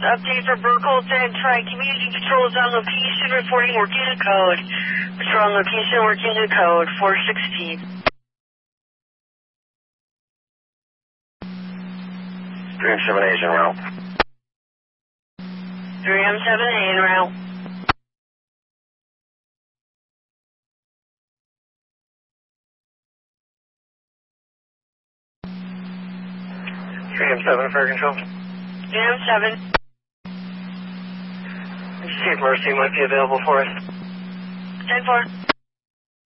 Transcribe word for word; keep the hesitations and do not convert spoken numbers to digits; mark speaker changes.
Speaker 1: Update for Burkholton. Try community controls on location, reporting working the code. Patrol on location, working the code. four sixteen.
Speaker 2: three M seven A is en route.
Speaker 1: three M seven A en route.
Speaker 2: three M seven, fire control.
Speaker 1: three M seven.
Speaker 2: See if Mercy might be available for us.
Speaker 1: ten four.